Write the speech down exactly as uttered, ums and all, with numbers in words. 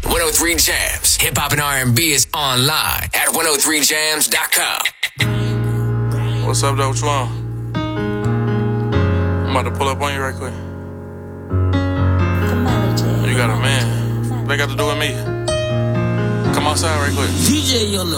one oh three Jams. Hip hop and R and B is online at one oh three jams dot com. What's up, though? What you want? I'm about to pull up on you right quick. You got a man. What they got to do with me? Come outside right quick. D J Yola.